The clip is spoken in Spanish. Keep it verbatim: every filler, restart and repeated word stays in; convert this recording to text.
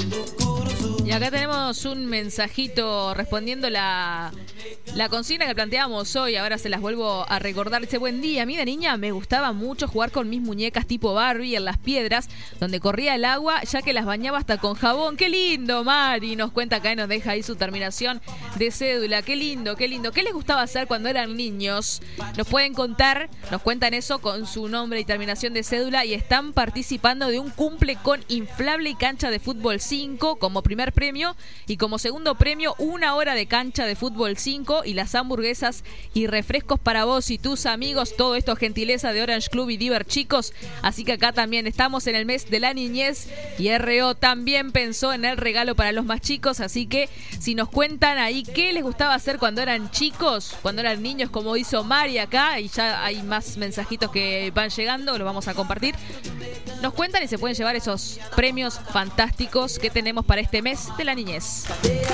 Y acá tenemos un mensajito respondiendo la, la consigna que planteamos hoy. Ahora se las vuelvo a recordar. Dice: buen día, a mí de niña me gustaba mucho jugar con mis muñecas tipo Barbie en las piedras donde corría el agua, ya que las bañaba hasta con jabón. ¡Qué lindo, Mari! Nos cuenta acá y nos deja ahí su terminación de cédula. ¡Qué lindo, qué lindo! ¿Qué les gustaba hacer cuando eran niños? Nos pueden contar, nos cuentan eso con su nombre y terminación de cédula, y están participando de un cumple con inflable y cancha de fútbol cinco como primer premio, y como segundo premio una hora de cancha de fútbol cinco y las hamburguesas y refrescos para vos y tus amigos. Todo esto gentileza de Orange Club y Diver, chicos. Así que acá también estamos en el mes de la niñez y R O también pensó en el regalo para los más chicos. Así que si nos cuentan ahí qué les gustaba hacer cuando eran chicos, cuando eran niños, como hizo Mari acá, y ya hay más mensajitos que van llegando, los vamos a compartir. Nos cuentan y se pueden llevar esos premios fantásticos que tenemos para este mes de la niñez.